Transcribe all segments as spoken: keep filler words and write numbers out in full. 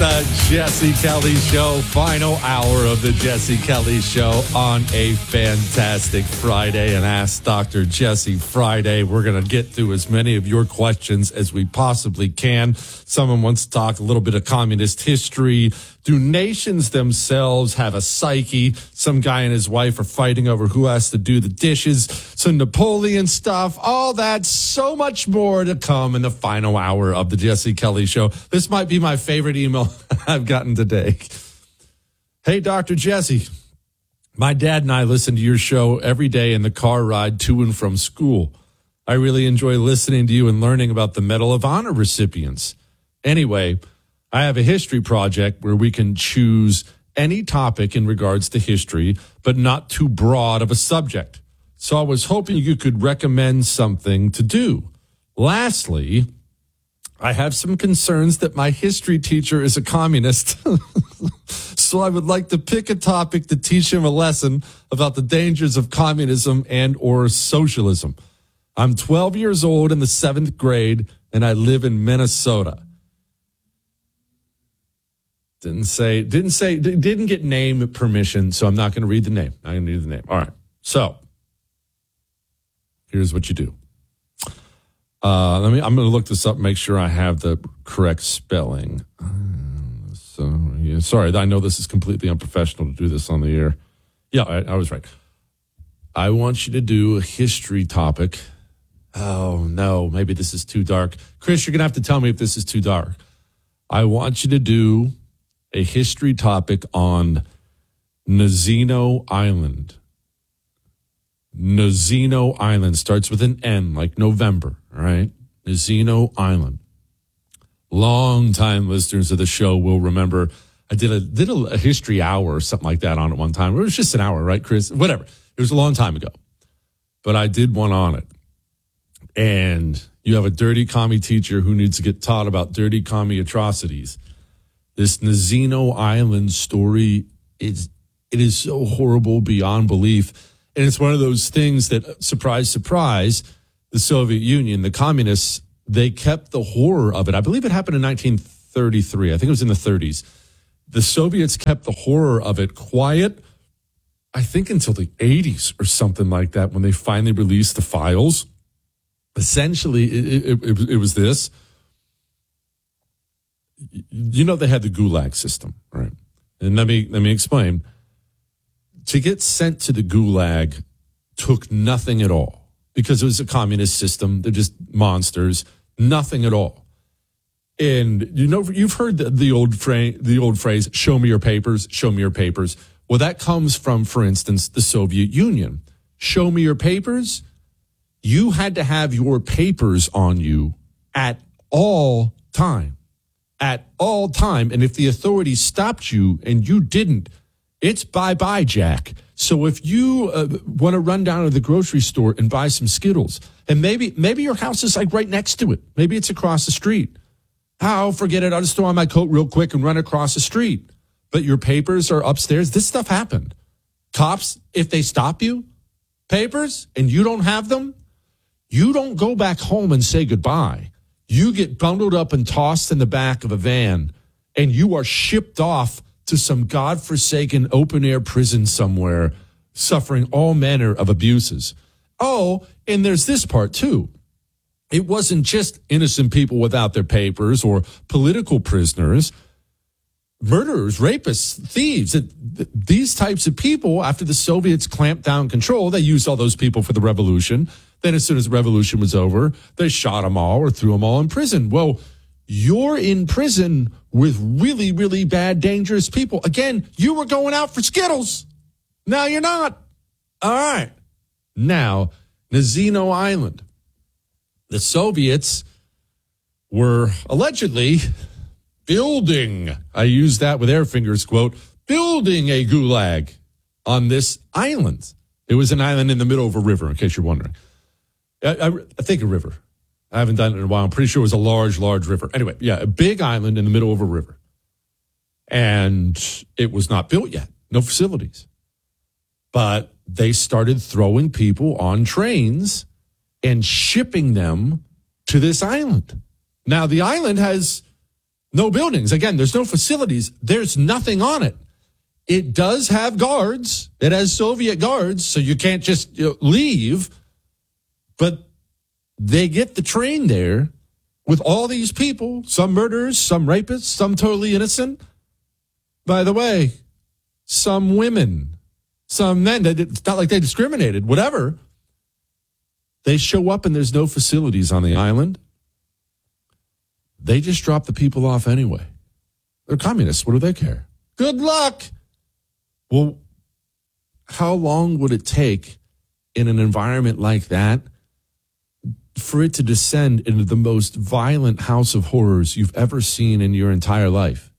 the Jesse Kelly Show, final hour of the Jesse Kelly Show on a fantastic Friday, and Ask Doctor Jesse Friday. We're going to get through as many of your questions as we possibly can. Someone wants to talk a little bit of communist history. Do nations themselves have a psyche? Some guy and his wife are fighting over who has to do the dishes. Some Napoleon stuff, all that, so much more to come in the final hour of the Jesse Kelly Show. This might be my favorite email I've gotten today. Hey, Doctor Jesse, my dad and I listen to your show every day in the car ride to and from school. I really enjoy listening to you and learning about the Medal of Honor recipients. Anyway, I have a history project where we can choose any topic in regards to history, but not too broad of a subject. So I was hoping you could recommend something to do. Lastly, I have some concerns that my history teacher is a communist. So I would like to pick a topic to teach him a lesson about the dangers of communism and or socialism. I'm twelve years old in the seventh grade, and I live in Minnesota. Didn't say, didn't say, didn't get name permission, so I'm not going to read the name. I'm going to read the name. All right. So here's what you do. Uh, let me, I'm going to look this up and make sure I have the correct spelling. Uh, so, yeah, sorry, I know this is completely unprofessional to do this on the air. Yeah, I, I was right. I want you to do a history topic. Oh, no, maybe this is too dark. Chris, you're going to have to tell me if this is too dark. I want you to do a history topic on Nazino Island. Nazino Island starts with an N, like November, all right? Nazino Island. Long-time listeners of the show will remember I did a did a, a history hour or something like that on it one time. It was just an hour, right, Chris? Whatever. It was a long time ago. But I did one on it. And you have a dirty commie teacher who needs to get taught about dirty commie atrocities. This Nazino Island story is it is so horrible beyond belief. And it's one of those things that, surprise, surprise, the Soviet Union, the communists, they kept the horror of it. I believe it happened in nineteen thirty-three. I think it was in the thirties. The Soviets kept the horror of it quiet, I think until the eighties or something like that, when they finally released the files. Essentially, it, it, it, it was this. You know, they had the Gulag system, right? And let me let me explain. To get sent to the Gulag took nothing at all because it was a communist system. They're just monsters, nothing at all. And you know, you've heard the, the old phrase, the old phrase, "Show me your papers, show me your papers." Well, that comes from, for instance, the Soviet Union. Show me your papers. You had to have your papers on you at all time. At all time. And if the authorities stopped you and you didn't, it's bye-bye, Jack. So if you uh, want to run down to the grocery store and buy some Skittles, and maybe maybe your house is like right next to it. Maybe it's across the street. Oh, forget it. I'll just throw on my coat real quick and run across the street. But your papers are upstairs. This stuff happened. Cops, if they stop you, papers, and you don't have them, you don't go back home and say goodbye. You get bundled up and tossed in the back of a van, and you are shipped off to some godforsaken open-air prison somewhere, suffering all manner of abuses. Oh, and there's this part, too. It wasn't just innocent people without their papers or political prisoners. Murderers, rapists, thieves, these types of people, after the Soviets clamped down control, they used all those people for the revolution. Then as soon as the revolution was over, they shot them all or threw them all in prison. Well, you're in prison with really, really bad, dangerous people. Again, you were going out for Skittles. Now you're not. All right. Now, Nazino Island. The Soviets were allegedly building, I use that with air fingers quote, building a gulag on this island. It was an island in the middle of a river, in case you're wondering. I, I, I think a river. I haven't done it in a while. I'm pretty sure it was a large, large river. Anyway, yeah, a big island in the middle of a river. And it was not built yet. No facilities. But they started throwing people on trains and shipping them to this island. Now, the island has No buildings. Again, there's no facilities. There's nothing on it. It does have guards. It has Soviet guards, so you can't just you know, leave. But they get the train there with all these people, some murderers, some rapists, some totally innocent. By the way, some women, some men. It's not like they discriminated, whatever. They show up and there's no facilities on the island. They just drop the people off anyway. They're communists. What do they care? Good luck. Well, how long would it take in an environment like that for it to descend into the most violent house of horrors you've ever seen in your entire life?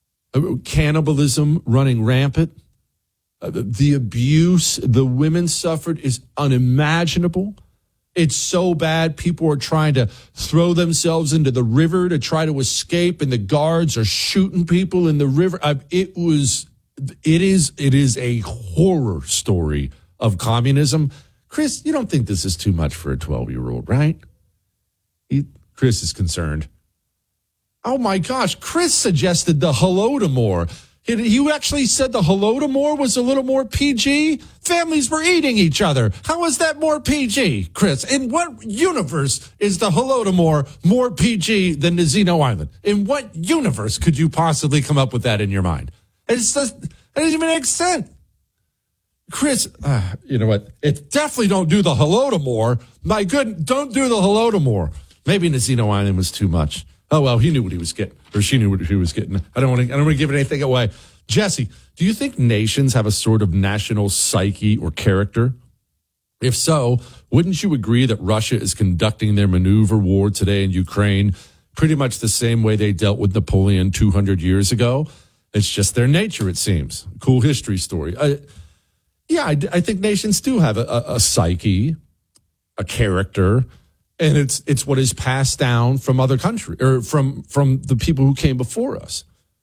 Cannibalism running rampant. The abuse the women suffered is unimaginable. It's so bad. People are trying to throw themselves into the river to try to escape, and the guards are shooting people in the river. It was, it is, it is a horror story of communism. Chris, you don't think this is too much for a twelve-year-old, right? He, Chris is concerned. Oh my gosh, Chris suggested the Holodomor. You actually said the Holodomor was a little more P G? Families were eating each other. How is that more P G, Chris? In what universe is the Holodomor more P G than the Zeno Island? In what universe could you possibly come up with that in your mind? It's just, it doesn't even make sense. Chris, uh, you know what? It definitely don't do the Holodomor. My good, don't do the Holodomor. Maybe Nazino Island was too much. Oh, well, he knew what he was getting, or she knew what he was getting. I don't want to, I don't want to give anything away. Jesse, do you think nations have a sort of national psyche or character? If so, wouldn't you agree that Russia is conducting their maneuver war today in Ukraine pretty much the same way they dealt with Napoleon two hundred years ago? It's just their nature, it seems. Cool history story. I, yeah, I, I think nations do have a, a, a psyche, a character. And it's it's what is passed down from other countries or from from the people who came before us.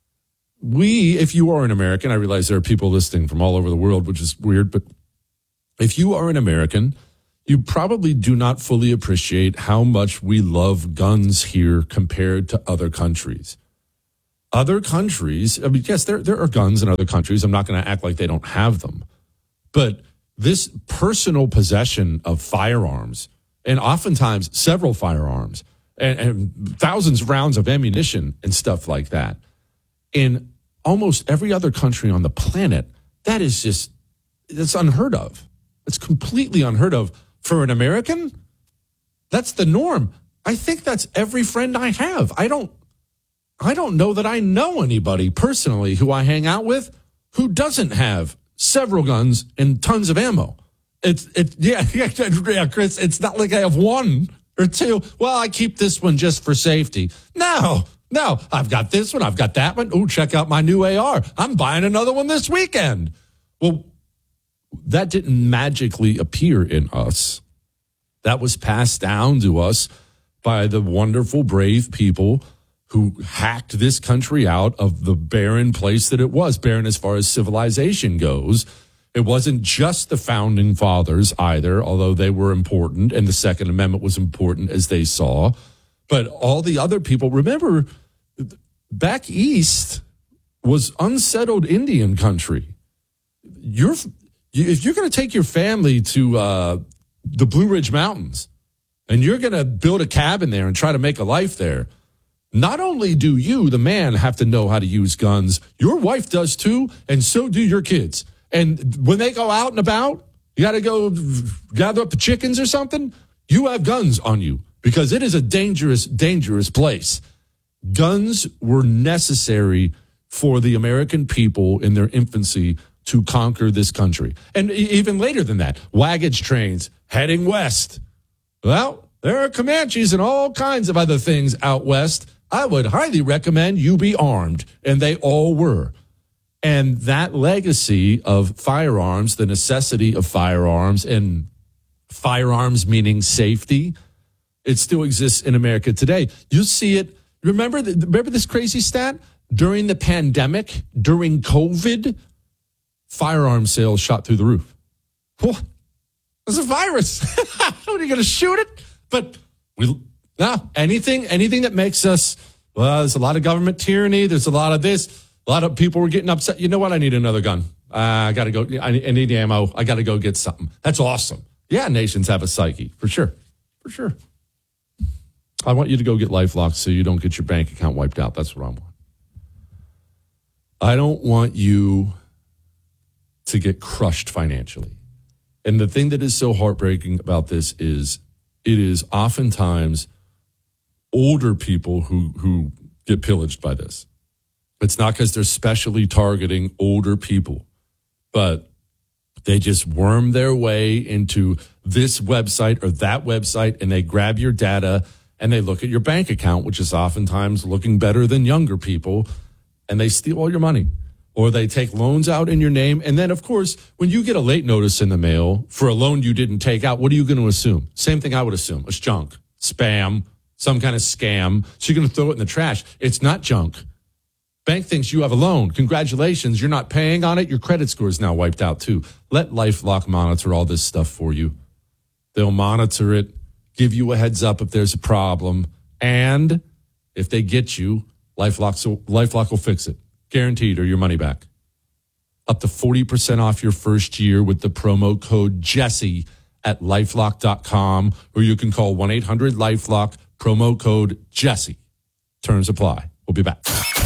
We, if you are an American, I realize there are people listening from all over the world, which is weird, but if you are an American, you probably do not fully appreciate how much we love guns here compared to other countries. Other countries, I mean, yes, there there are guns in other countries. I'm not going to act like they don't have them. But this personal possession of firearms, and oftentimes several firearms and, and thousands of rounds of ammunition and stuff like that. In almost every other country on the planet, that is just, it's unheard of. It's completely unheard of. For an American, that's the norm. I think that's every friend I have. I don't, I don't know that I know anybody personally who I hang out with who doesn't have several guns and tons of ammo. It's, it, yeah, yeah, Chris, it's not like I have one or two. Well, I keep this one just for safety. No, no, I've got this one. I've got that one. Oh, check out my new A R. I'm buying another one this weekend. Well, that didn't magically appear in us. That was passed down to us by the wonderful, brave people who hacked this country out of the barren place that it was, barren as far as civilization goes. It wasn't just the founding fathers either, although they were important, and the Second Amendment was important as they saw. But all the other people, remember, back east was unsettled Indian country. You're, if you're going to take your family to uh, the Blue Ridge Mountains, and you're going to build a cabin there and try to make a life there, not only do you, the man, have to know how to use guns, your wife does too, and so do your kids. And when they go out and about, you got to go gather up the chickens or something, you have guns on you because it is a dangerous, dangerous place. Guns were necessary for the American people in their infancy to conquer this country. And even later than that, waggage trains heading west. Well, there are Comanches and all kinds of other things out west. I would highly recommend you be armed. And they all were. And that legacy of firearms, the necessity of firearms, and firearms meaning safety, it still exists in America today. You see it. Remember, the, remember this crazy stat? During the pandemic, during COVID, firearm sales shot through the roof. What? It's a virus. What, are you going to shoot it? But we no anything anything that makes us well, there's a lot of government tyranny. There's a lot of this. A lot of people were getting upset. You know what? I need another gun. Uh, I got to go. I need, I need ammo. I got to go get something. That's awesome. Yeah, nations have a psyche, for sure. For sure. I want you to go get LifeLock so you don't get your bank account wiped out. That's what I want. I don't want you to get crushed financially. And the thing that is so heartbreaking about this is it is oftentimes older people who, who get pillaged by this. It's not because they're specially targeting older people, but they just worm their way into this website or that website, and they grab your data and they look at your bank account, which is oftentimes looking better than younger people, and they steal all your money. Or they take loans out in your name. And then, of course, when you get a late notice in the mail for a loan you didn't take out, what are you going to assume? Same thing I would assume. It's junk, spam, some kind of scam. So you're going to throw it in the trash. It's not junk. Bank thinks you have a loan. Congratulations. You're not paying on it. Your credit score is now wiped out, too. Let LifeLock monitor all this stuff for you. They'll monitor it, give you a heads up if there's a problem. And if they get you, LifeLock will, LifeLock will fix it. Guaranteed, or your money back. Up to forty percent off your first year with the promo code Jesse at lifelock dot com, or you can call one eight hundred LifeLock, promo code Jesse. Terms apply. We'll be back.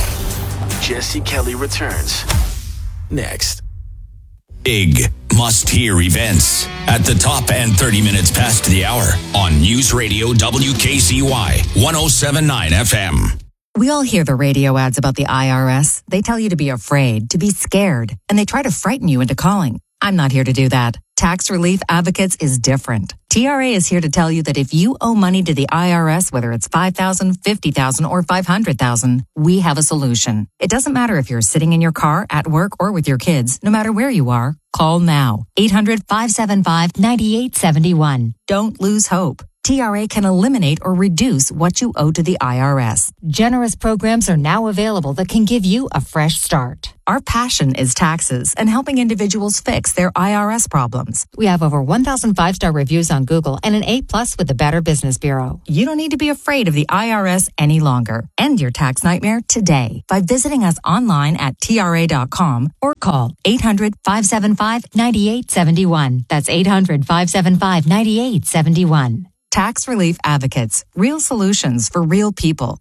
Jesse Kelly returns next. Big must-hear events at the top and thirty minutes past the hour on News Radio W K C Y one oh seven point nine F M. We all hear the radio ads about the I R S. They tell you to be afraid, to be scared, and they try to frighten you into calling. I'm not here to do that. Tax Relief Advocates is different. T R A is here to tell you that if you owe money to the I R S, whether it's five thousand dollars, fifty thousand dollars, or five hundred thousand dollars, we have a solution. It doesn't matter if you're sitting in your car, at work, or with your kids. No matter where you are, call now. eight hundred, five seven five, nine eight seven one. Don't lose hope. T R A can eliminate or reduce what you owe to the I R S. Generous programs are now available that can give you a fresh start. Our passion is taxes and helping individuals fix their I R S problems. We have over one thousand five-star reviews on Google and an A plus with the Better Business Bureau. You don't need to be afraid of the I R S any longer. End your tax nightmare today by visiting us online at T R A dot com or call eight hundred, five seven five, nine eight seven one. That's eight hundred, five seven five, nine eight seven one. Tax Relief Advocates. Real solutions for real people.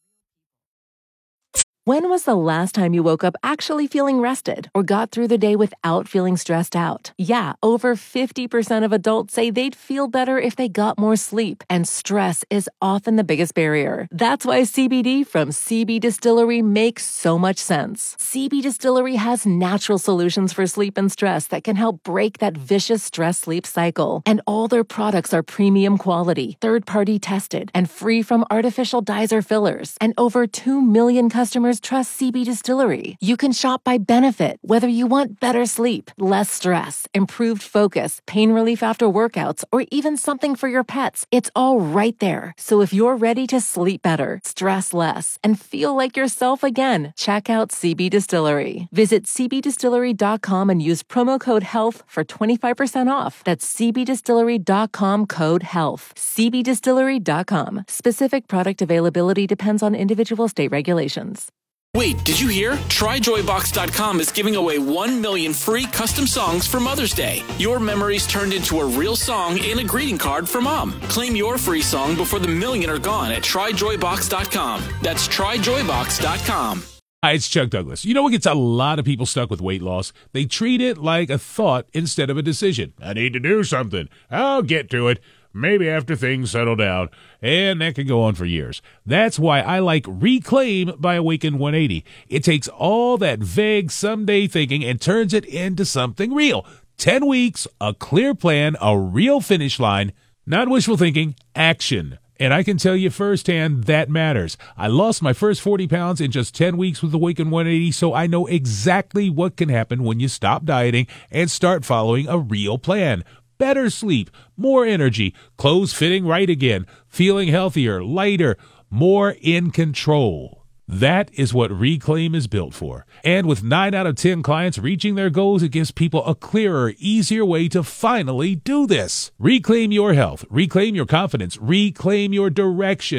When was the last time you woke up actually feeling rested or got through the day without feeling stressed out? Yeah, over fifty percent of adults say they'd feel better if they got more sleep, and stress is often the biggest barrier. That's why C B D from C B Distillery makes so much sense. C B Distillery has natural solutions for sleep and stress that can help break that vicious stress-sleep cycle. And all their products are premium quality, third-party tested, and free from artificial dyes or fillers. And over two million customers trust C B Distillery. You can shop by benefit, whether you want better sleep, less stress, improved focus, pain relief after workouts, or even something for your pets. It's all right there. So if you're ready to sleep better, stress less, and feel like yourself again, check out C B Distillery. Visit C B distillery dot com and use promo code HEALTH for twenty-five percent off. That's C B distillery dot com code HEALTH. C B distillery dot com. Specific product availability depends on individual state regulations. Wait, did you hear? Try joy box dot com is giving away one million free custom songs for Mother's Day. Your memories turned into a real song and a greeting card for Mom. Claim your free song before the million are gone at try joy box dot com. That's try joy box dot com. Hi, it's Chuck Douglas. You know what gets a lot of people stuck with weight loss? They treat it like a thought instead of a decision. I need to do something. I'll get to it. Maybe after things settle down. And that can go on for years. That's why I like Reclaim by Awaken one eighty. It takes all that vague someday thinking and turns it into something real. Ten weeks, a clear plan, a real finish line. Not wishful thinking, action. And I can tell you firsthand that matters. I lost my first forty pounds in just ten weeks with Awaken one eighty, so I know exactly what can happen when you stop dieting and start following a real plan. Better sleep, more energy, clothes fitting right again, feeling healthier, lighter, more in control. That is what Reclaim is built for. And with nine out of ten clients reaching their goals, it gives people a clearer, easier way to finally do this. Reclaim your health, reclaim your confidence, reclaim your direction.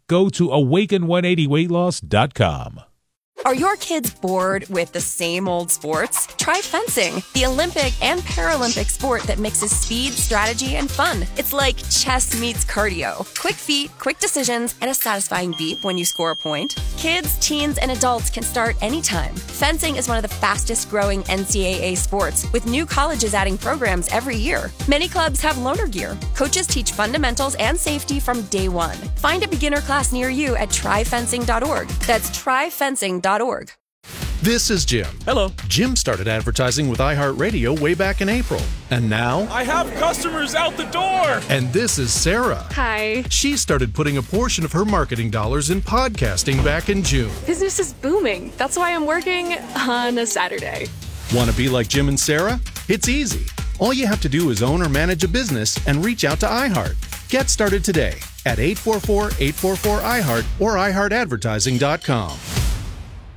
Go to awaken one eighty weight loss dot com. Are your kids bored with the same old sports? Try fencing, the Olympic and Paralympic sport that mixes speed, strategy, and fun. It's like chess meets cardio. Quick feet, quick decisions, and a satisfying beep when you score a point. Kids, teens, and adults can start anytime. Fencing is one of the fastest growing N C double A sports, with new colleges adding programs every year. Many clubs have loaner gear. Coaches teach fundamentals and safety from day one. Find a beginner class near you at try fencing dot org. That's try fencing dot org. This is Jim. Hello. Jim started advertising with iHeartRadio way back in April. And now... I have customers out the door! And this is Sarah. Hi. She started putting a portion of her marketing dollars in podcasting back in June. Business is booming. That's why I'm working on a Saturday. Want to be like Jim and Sarah? It's easy. All you have to do is own or manage a business and reach out to iHeart. Get started today at eight four four, eight four four, I heart or i heart advertising dot com.